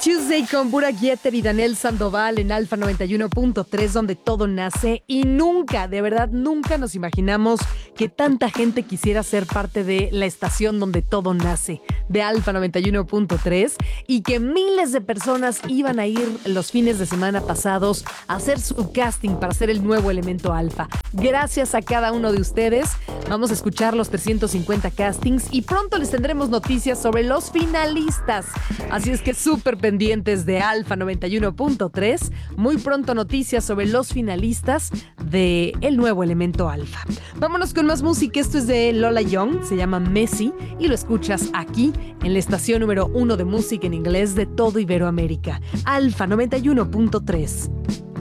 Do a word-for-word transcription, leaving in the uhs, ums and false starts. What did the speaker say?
Tuesday con Burak Yeter y Daniel Sandoval en Alfa noventa y uno punto tres, donde todo nace. Y nunca, de verdad, nunca nos imaginamos que tanta gente quisiera ser parte de la estación donde todo nace, de Alfa noventa y uno punto tres, y que miles de personas iban a ir los fines de semana pasados a hacer su casting para ser el nuevo elemento Alfa. Gracias a cada uno de ustedes, vamos a escuchar los trescientos cincuenta castings y pronto les tendremos noticias sobre los finalistas. Así es que súper pendientes de Alfa noventa y uno punto tres. Muy pronto noticias sobre los finalistas de el nuevo elemento Alfa. Vámonos con más música. Esto es de Lola Young, se llama Messi y lo escuchas aquí en la estación número uno de música en inglés de todo Iberoamérica. Alfa noventa y uno punto tres.